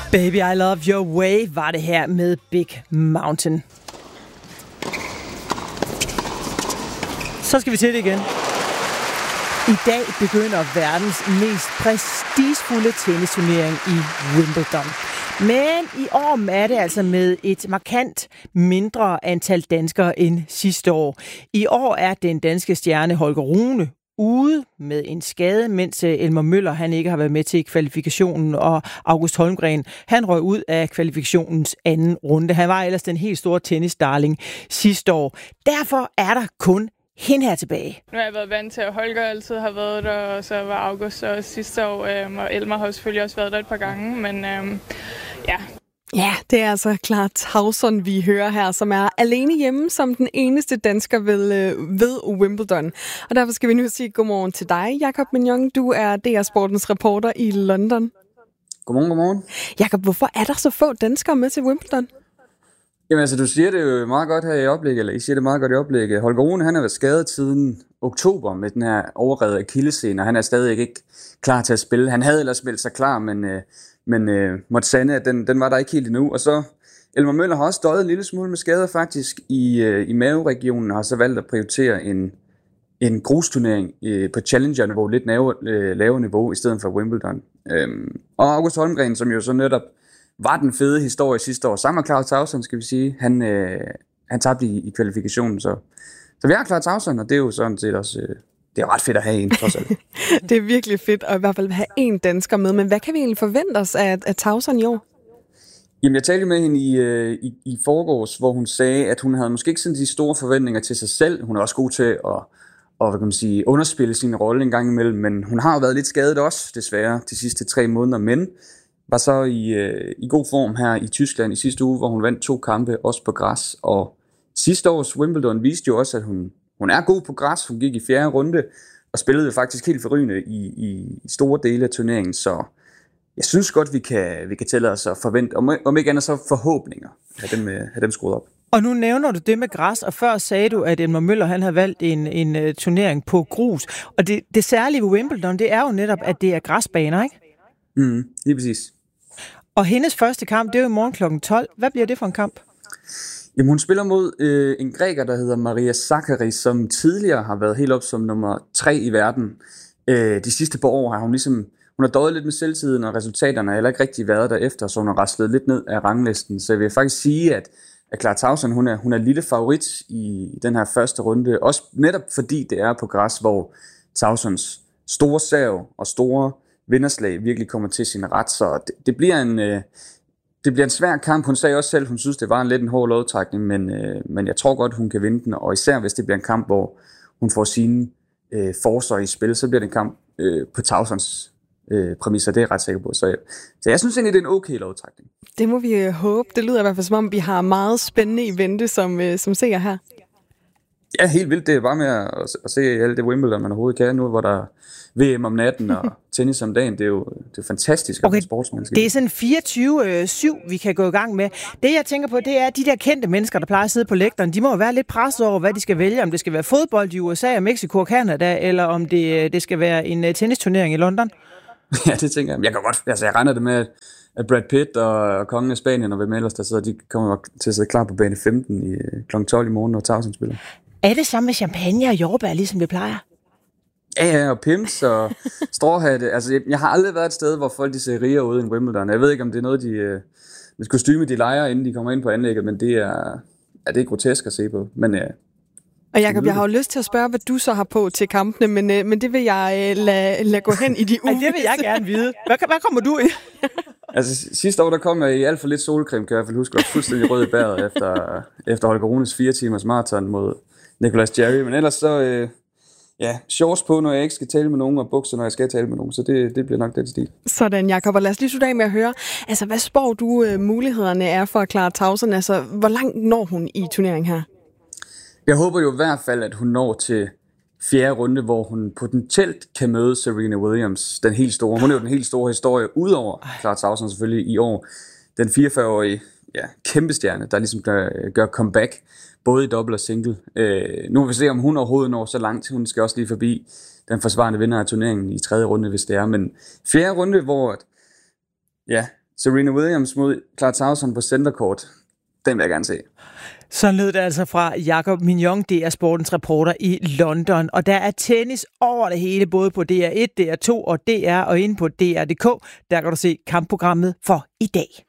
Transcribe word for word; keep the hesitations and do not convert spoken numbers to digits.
Baby, I love your way, var det her med Big Mountain. Så skal vi til det igen. I dag begynder verdens mest prestigefulde tennisturnering i Wimbledon. Men i år er det altså med et markant mindre antal danskere end sidste år. I år er den danske stjerne Holger Rune ude med en skade, mens Elmer Møller han ikke har været med til kvalifikationen, og August Holmgren han røg ud af kvalifikationens anden runde. Han var ellers den helt store tennisdarling sidste år. Derfor er der kun hende her tilbage. Nu har jeg været vant til, at Holger altid har været der, og så var August også sidste år, øhm, og Elmer har selvfølgelig også været der et par gange, men øhm, ja. Ja, det er altså Clara Tauson, vi hører her, som er alene hjemme som den eneste dansker ved, øh, ved Wimbledon. Og derfor skal vi nu sige godmorgen til dig, Jakob Mignon. Du er D R Sportens reporter i London. Godmorgen, godmorgen. Jakob, hvorfor er der så få danskere med til Wimbledon? Jamen altså, du siger det jo meget godt her i oplægget, eller I siger det meget godt i oplægget. Holger Rune, han har været skadet siden oktober med den her overredede akillessene, og han er stadig ikke klar til at spille. Han havde ellers spillet sig klar, men, øh, men øh, måtte sande, at den, den var der ikke helt endnu. Og så Elmer Møller har også døjet en lille smule med skader faktisk i, øh, i maveregionen, og har så valgt at prioritere en, en grusturnering øh, på Challenger-niveau, lidt lavere, øh, lavere niveau, i stedet for Wimbledon. Øhm, og August Holmgren, som jo så netop var den fede historie sidste år, sammen med Clara Tauson, skal vi sige. Han, øh, han tabte i, i kvalifikationen, så, så vi har Clara Tauson, og det er jo sådan set også, øh, det er ret fedt at have en, trods alt. Det er virkelig fedt at i hvert fald have en dansker med, men hvad kan vi egentlig forvente os af, af Tauson i år? Jamen, jeg talte med hende i, øh, i, i forgårs, hvor hun sagde, at hun havde måske ikke sådan de store forventninger til sig selv. Hun er også god til at og, hvad kan man sige, underspille sin rolle en gang imellem, men hun har jo været lidt skadet også, desværre, de sidste tre måneder, men var så i, øh, i god form her i Tyskland i sidste uge, hvor hun vandt to kampe, også på græs. Og sidste års Wimbledon viste jo også, at hun, hun er god på græs. Hun gik i fjerde runde og spillede jo faktisk helt forrygende i, i store dele af turneringen. Så jeg synes godt, vi kan, vi kan tælle os at forvente, om, om ikke andet så forhåbninger, at dem, have dem skruet op. Og nu nævner du det med græs, og før sagde du, at Elmer Møller han havde valgt en, en uh, turnering på grus. Og det, det særlige ved Wimbledon, det er jo netop, at det er græsbaner, ikke? Mm, lige præcis. Og hendes første kamp, det er jo i morgen klokken tolv. Hvad bliver det for en kamp? Jamen, hun spiller mod øh, en græker, der hedder Maria Sakkari, som tidligere har været helt op som nummer tre i verden. Øh, de sidste par år har hun ligesom, hun har døjet lidt med selvtiden, og resultaterne har heller ikke rigtig været derefter, så hun har raslet lidt ned af ranglisten. Så jeg vil faktisk sige, at, at Clara Tauson, hun er, hun er lille favorit i den her første runde. Også netop fordi det er på græs, hvor Tausons store serv og store vinderslag virkelig kommer til sin ret, så det, det, bliver en, øh, det bliver en svær kamp. Hun sagde også selv, hun synes, det var en lidt en hård lodtrækning, men, øh, men jeg tror godt, hun kan vinde den, og især hvis det bliver en kamp, hvor hun får sine øh, forser i spil, så bliver det en kamp øh, på Tausons øh, præmisser, det er jeg ret sikker på. Så, så jeg synes egentlig, det er en okay lodtrækning. Det må vi øh, håbe. Det lyder i hvert fald som om, vi har meget spændende i vente, som, øh, som ser her. Ja, helt vildt. Det er bare med at, at se alt det Wimbledon, man overhovedet kan nu, hvor der er V M om natten og tennis om dagen. Det er jo, det er fantastisk okay, at sportsmandskab. Det er sådan fireogtyve syv, vi kan gå i gang med. Det, jeg tænker på, det er, at de der kendte mennesker, der plejer at sidde på lægteren, de må jo være lidt presset over, hvad de skal vælge. Om det skal være fodbold i U S A og Mexico og Canada, eller om det, det skal være en tennisturnering i London. Ja, det tænker jeg. Jeg kan godt, altså jeg regner det med, at Brad Pitt og kongen af Spanien og hvem ellers der sidder, de kommer til at sidde klar på bane femten i klokken tolv i morgen, når Tauson spiller. Er det samme med champagne og jordbær, ligesom det plejer? Ja, ja, og pims og stråhatte. Altså, jeg, jeg har aldrig været et sted, hvor folk de ser rigere ud end Wimbledon. Jeg ved ikke, om det er noget, de, øh, de kostyme, de leger, inden de kommer ind på anlægget, men det er, ja, det er grotesk at se på. Men, øh, og Jakob, jeg har jo lyst til at spørge, hvad du så har på til kampene, men, øh, men det vil jeg øh, lade, lade gå hen i de uger. Det vil jeg gerne vide. Hvad, hvad kommer du i? Altså, sidste år, der kom jeg i alt for lidt solcreme, kan jeg i hvert fald huske, og fuldstændig rød i bæret efter, efter Holger Runes fire timers maraton mod Nicolas Jarry. Men ellers så, øh, ja, shorts på, når jeg ikke skal tale med nogen, og bukser, når jeg skal tale med nogen, så det, det bliver nok den stil. Sådan, Jakob, og lad os lige slutte af med at høre, altså, hvad spår du øh, mulighederne er for Clara Tauson? Altså, hvor langt når hun i turneringen her? Jeg håber jo i hvert fald, at hun når til fjerde runde, hvor hun potentielt kan møde Serena Williams, den helt store. Hun er jo den helt store historie, udover Clara Tauson selvfølgelig i år. Den fireogfyrre-årige ja, kæmpestjerne, der ligesom gør, gør comeback, både i double og single. Øh, nu vil vi se, om hun overhovedet når så langt. Hun skal også lige forbi den forsvarende vinder af turneringen i tredje runde, hvis det er. Men fjerde runde, hvor ja, Serena Williams mod Clara Tauson på centercourt. Den vil jeg gerne se. Så lød det altså fra Jakob Mignon, D R Sportens reporter i London. Og der er tennis over det hele, både på D R et, D R to og D R, og inde på D R punktum d k. Der kan du se kampprogrammet for i dag.